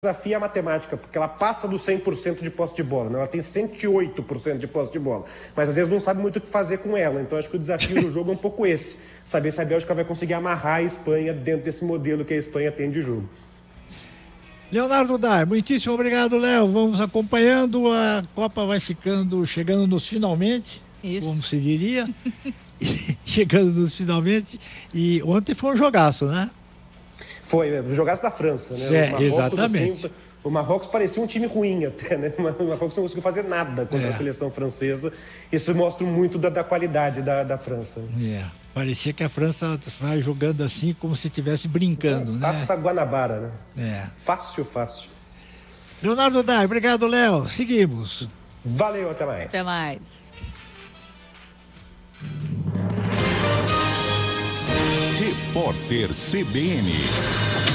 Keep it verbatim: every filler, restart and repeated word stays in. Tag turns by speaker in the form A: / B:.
A: desafia a matemática, porque ela passa dos cem por cento de posse de bola, né? Ela tem cento e oito por cento de posse de bola, mas às vezes não sabe muito o que fazer com ela, então acho que o desafio do jogo é um pouco esse, saber se a Bélgica vai conseguir amarrar a Espanha dentro desse modelo que a Espanha tem de jogo.
B: Leonardo Dai, muitíssimo obrigado, Léo, vamos acompanhando, a Copa vai ficando, chegando nos finalmente, Isso. como se diria, chegando nos finalmente, e ontem foi um jogaço, né?
A: Foi, o jogaço da França, né?
B: É,
A: o Marrocos,
B: exatamente.
A: Assim, o Marrocos parecia um time ruim até, né? O Marrocos não conseguiu fazer nada contra é. a seleção francesa. Isso mostra muito da, da qualidade da, da França.
B: É, parecia que a França vai jogando assim como se estivesse brincando, é, né?
A: Passa Guanabara, né?
B: É.
A: Fácil, fácil.
B: Leonardo Dai, obrigado, Léo. Seguimos.
A: Valeu, até mais.
C: Até mais.
D: Repórter C B N.